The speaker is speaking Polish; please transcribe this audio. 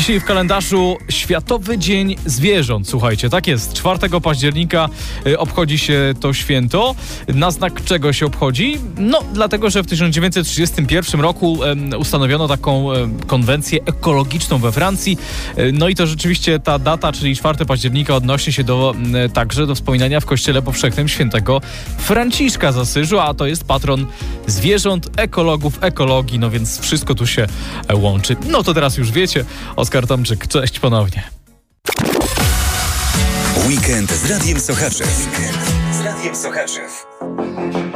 Dzisiaj w kalendarzu Światowy Dzień Zwierząt. Słuchajcie, tak jest. 4 października obchodzi się to święto. Na znak czego się obchodzi? No, dlatego, że w 1931 roku ustanowiono taką konwencję ekologiczną we Francji. No i to rzeczywiście ta data, czyli 4 października odnosi się także do wspominania w Kościele Powszechnym świętego Franciszka z Asyżu, a to jest patron zwierząt, ekologów, ekologii, no więc wszystko tu się łączy. No to teraz już wiecie. Oskar Tomczyk, cześć ponownie. Weekend z Radiem Sochaczew.